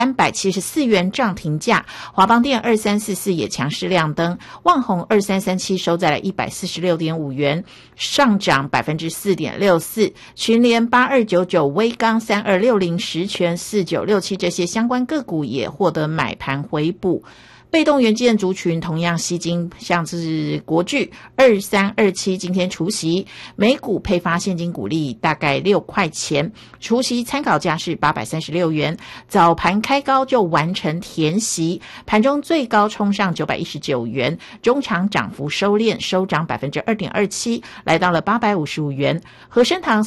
374元涨停价，华邦电2344也强势亮灯，旺宏2337收在了 146.5 元，上涨 4.64%， 群联8299、威刚3260、十铨4967这些相关个股也获得买盘回补。被动元件族群同样吸金，像是国巨2327今天除息，每股配发现金股利大概6块钱，除息参考价是836元，早盘开高就完成填息，盘中最高冲上919元，中场涨幅收敛，收涨 2.27%， 来到了855元。和生堂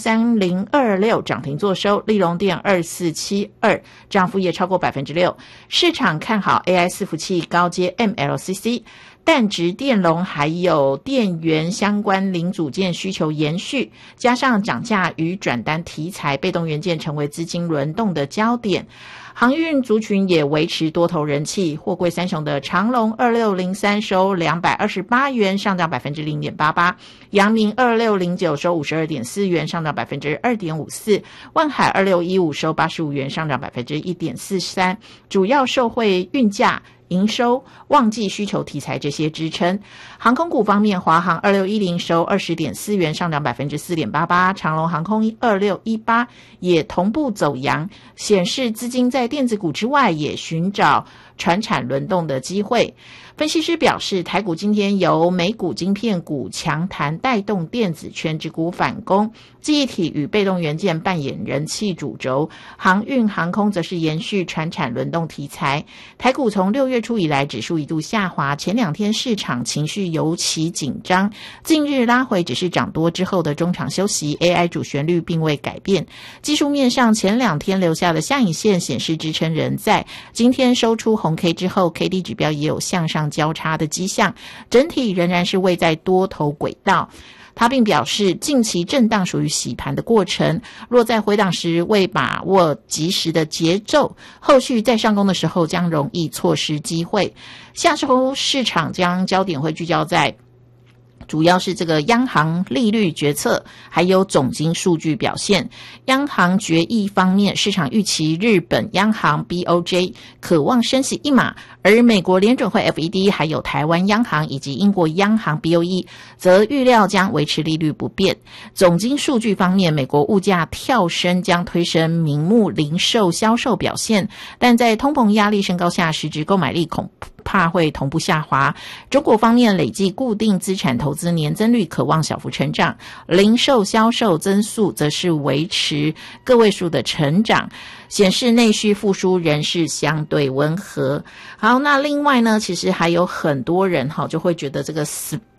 3026涨停作收，立隆电2472涨幅也超过 6%。 市场看好 AI 伺服器高阶 MLCC、 淡值电容还有电源相关零组件需求延续，加上涨价与转单题材，被动元件成为资金轮动的焦点。航运族群也维持多头人气，货柜三雄的长荣2603收228元，上涨 0.88%， 阳明2609收 52.4 元，上涨 2.54%， 万海2615收85元，上涨 1.43%， 主要受惠运价、营收、旺季需求题材这些支撑。航空股方面，华航2610收 20.4 元，上涨 4.88%， 长荣航空2618也同步走阳，显示资金在电子股之外也寻找传产轮动的机会。分析师表示，台股今天由美股晶片股强弹带动电子权值股反攻，记忆体与被动元件扮演人气主轴，航运航空则是延续传产轮动题材。台股从6月初以来指数一度下滑，前2天市场情绪尤其紧张，近日拉回只是涨多之后的中场休息， AI 主旋律并未改变。技术面上，前2天留下的下影线显示支撑仍在，今天收出红 K 之后 KD 指标也有向上交叉的迹象，整体仍然是位在多头轨道。他并表示，近期震荡属于洗盘的过程，若在回档时未把握及时的节奏，后续在上攻的时候将容易错失机会。下周市场将焦点会聚焦在主要是这个央行利率决策，还有总经数据表现。央行决议方面，市场预期日本央行 BOJ 可望升息1码，而美国联准会 FED 还有台湾央行以及英国央行 BOE 则预料将维持利率不变。总经数据方面，美国物价跳升将推升名目零售销售表现，但在通膨压力升高下，实质购买力恐怕会同步下滑。中国方面，累计固定资产投资年增率可望小幅成长，零售销售增速则是维持个位数的成长，显示内需复苏仍是相对温和。好，那另外呢，其实还有很多人就会觉得这个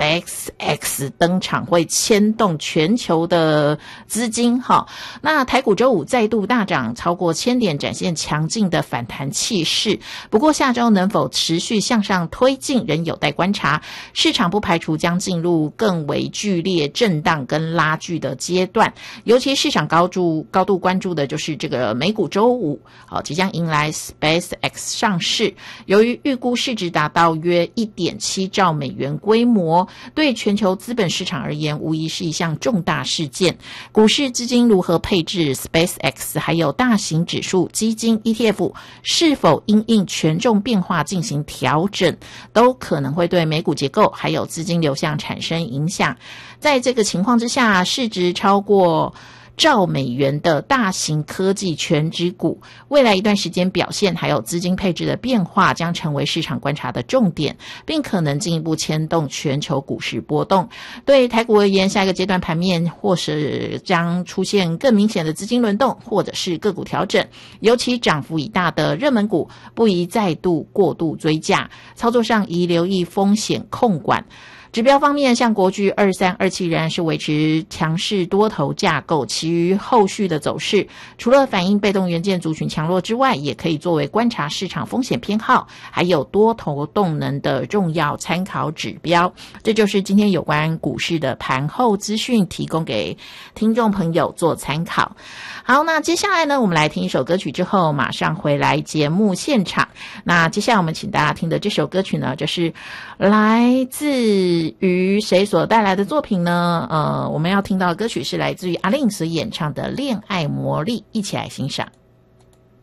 SpaceX 登场会牵动全球的资金。那台股周五再度大涨超过1000点，展现强劲的反弹气势，不过下周能否持续向上推进仍有待观察，市场不排除将进入更为剧烈震荡跟拉锯的阶段。尤其市场高度关注的就是这个美股周五即将迎来 SpaceX 上市，由于预估市值达到约 1.7 兆美元规模，对全球资本市场而言无疑是一项重大事件。股市资金如何配置 SpaceX， 还有大型指数基金 ETF 是否因应权重变化进行调整，都可能会对美股结构还有资金流向产生影响。在这个情况之下，市值超过兆美元的大型科技全指股，未来一段时间表现还有资金配置的变化将成为市场观察的重点，并可能进一步牵动全球股市波动。对台股而言，下一个阶段盘面或是将出现更明显的资金轮动，或者是个股调整，尤其涨幅已大的热门股不宜再度过度追价，操作上宜留意风险控管。指标方面，像国巨2327仍然是维持强势多头架构，其余后续的走势除了反映被动元件族群强弱之外，也可以作为观察市场风险偏好还有多头动能的重要参考指标。这就是今天有关股市的盘后资讯，提供给听众朋友做参考。好，那接下来呢，我们来听一首歌曲之后马上回来节目现场。那接下来我们请大家听的这首歌曲呢，就是来自于谁所带来的作品呢？我们要听到的歌曲是来自于阿令所演唱的《恋爱魔力》，一起来欣赏。